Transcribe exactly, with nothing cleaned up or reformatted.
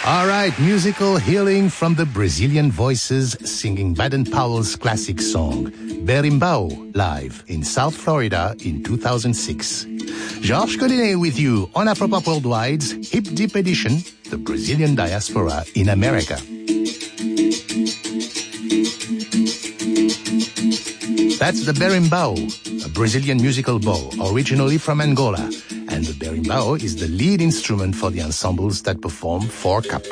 All right, musical healing from the Brazilian voices singing Baden-Powell's classic song, Berimbau, live in South Florida in two thousand six. Georges Collinet with you on Afropop Worldwide's Hip Deep Edition, the Brazilian diaspora in America. That's the berimbau, a Brazilian musical bow originally from Angola, and the berimbau is the lead instrument for the ensembles that perform for Cap